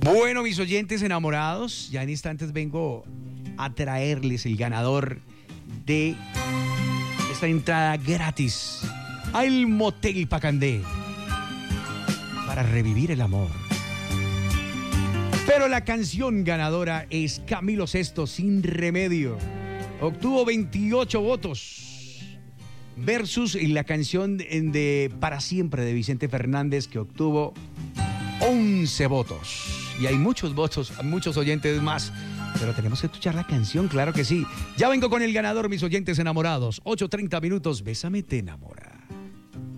Bueno, mis oyentes enamorados, ya en instantes vengo a traerles el ganador de esta entrada gratis al Motel Pacandé para revivir el amor. Pero la canción ganadora es Camilo Sesto, Sin Remedio. Obtuvo 28 votos versus la canción de Para Siempre de Vicente Fernández, que obtuvo 11 votos. Y hay muchos votos, muchos oyentes más. Pero tenemos que escuchar la canción, claro que sí. Ya vengo con el ganador, mis oyentes enamorados. 8:30 minutos, Bésame, te enamora.